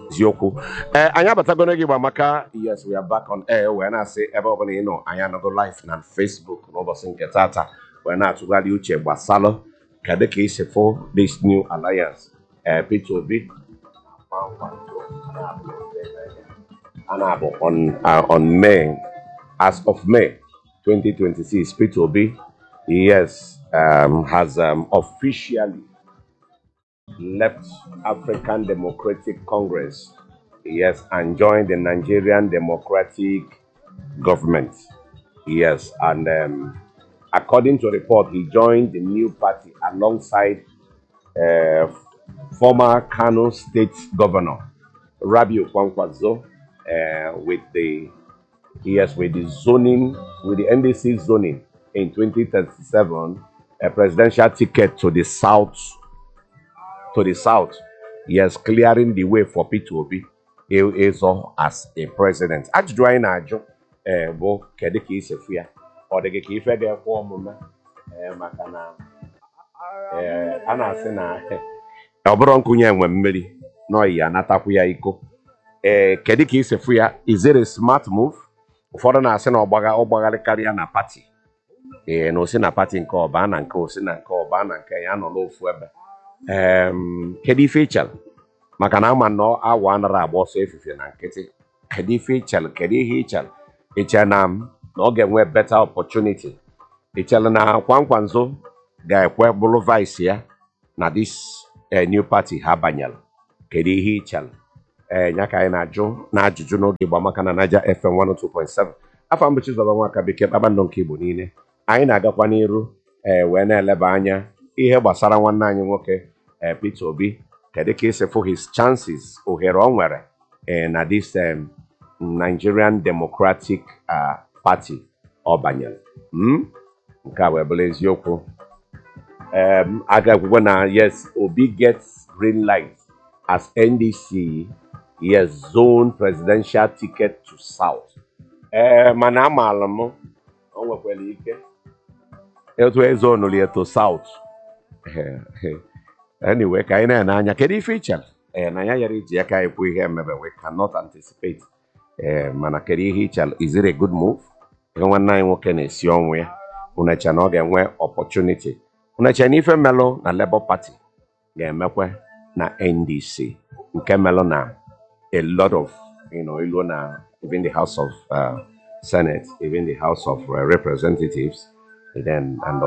Zioku. Anya batagono gi Maka. Yes, we are back on air. When I say everybody you know, anya no go live na Facebook no bosin ketata. When I to gali uche basalo kade ke ise for this new alliance. P2B Anabo on May as of May 2026 P2B yes has officially left African Democratic Congress, yes, and joined the Nigerian Democratic Government, yes, and according to report, he joined the new party alongside uh, former Kano State Governor Rabiu Kwankwaso, with the with the zoning, with the NDC zoning in 2037, a presidential ticket to the south, yes, clearing the way for P2B also as a president. Ajụjụ anyị na-ajụ bụ kedu ka isi fụ ya ọ dị gị ka ife ga-ekwe omume maka na a na-asị na ọ bụrụ nkụnye enwe mmiri n'ọyị ya natakwu ya iko kedu ka isi fụ ya, is it a smart move? Ụfọdụ na-asị na ọgbagharị karịa na pati na osi na pati nke ọba na nke osi na nke ọba na nke ya nọ n'ofu ebe kedu ife ịchara maka na ama nọ awa anara agba ọsọ efufe na nkịtị, kedu ife ịchara, kedu ihe ịchara na ọ ga-enwe better opportunity, ịchara na Kwankwaso ga-ekwe bụrụ vice ya na this new party ha banyere, kedu ihe ịchara ya ka anyị na-ajụ n'ajụjụ n'oge Igbo Amaka na Naija FM 102.7. Afọ mbụ Chizoba Nwaka Bekee, kpakpando nke Igbo niile. Anyị na-agakwa n'iru wee na-eleba anya ihe gbasara nwanne anyị nwoke Peter Obi, kedu ka esi fụ his chances, ohere ọ nwere na this Nigerian Democratic Party ọ banyere. Nke a wee bụrụ eziokwu. Agakwukwe na yes, Obi gets green light as NDC yes zone presidential ticket to South. Mana amaala m o nwekwara ike etu ezonuli to South. Anyway, ka anyị na-ene anya kedu ife ịchara na ya yara iji aka ekwu ihe emebe, we cannot anticipate mana kedu ihe ịchara, is it a good move? Nwanne anyị nwoke na-esi ọnwụ ya, unecha na ọ ga-enwe opportunity, unecha na ife melụ na Labour Party ga-emekwe na NDC, nke melụ na a lot of ilu na even the House of Senate, even the House of Representatives, and